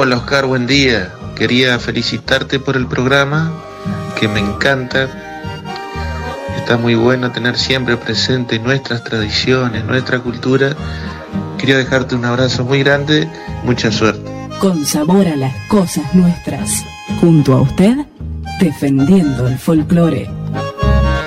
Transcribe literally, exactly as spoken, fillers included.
Hola Oscar, buen día. Quería felicitarte por el programa, que me encanta. Está muy bueno tener siempre presente nuestras tradiciones, nuestra cultura. Quería dejarte un abrazo muy grande, mucha suerte. Con sabor a las cosas nuestras. Junto a usted, defendiendo el folclore.